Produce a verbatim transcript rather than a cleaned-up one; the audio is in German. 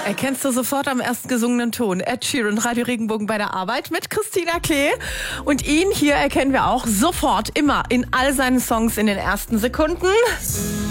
Erkennst du sofort am ersten gesungenen Ton. Ed Sheeran, Radio Regenbogen bei der Arbeit mit Christina Klee. Und ihn hier erkennen wir auch sofort, immer in all seinen Songs in den ersten Sekunden.